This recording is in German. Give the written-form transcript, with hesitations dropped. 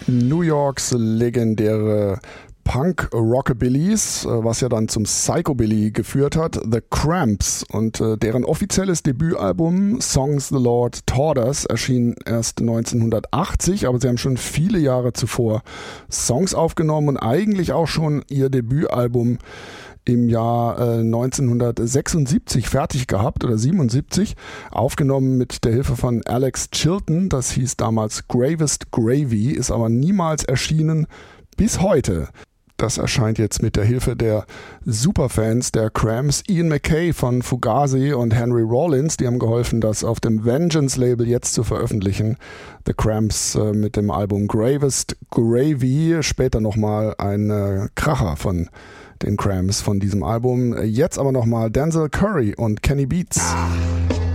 New Yorks legendäre Punk-Rockabillys, was ja dann zum Psychobilly geführt hat, The Cramps, und deren offizielles Debütalbum Songs the Lord Taught Us erschien erst 1980, aber sie haben schon viele Jahre zuvor Songs aufgenommen und eigentlich auch schon ihr Debütalbum im Jahr 1976 fertig gehabt oder 77, aufgenommen mit der Hilfe von Alex Chilton. Das hieß damals Gravest Gravy, ist aber niemals erschienen bis heute. Das erscheint jetzt mit der Hilfe der Superfans der Cramps, Ian MacKaye von Fugazi und Henry Rollins. Die haben geholfen, das auf dem Vengeance-Label jetzt zu veröffentlichen. The Cramps mit dem Album Gravest Gravy, später nochmal ein Kracher von den Cramps von diesem Album. Jetzt aber nochmal Denzel Curry und Kenny Beats.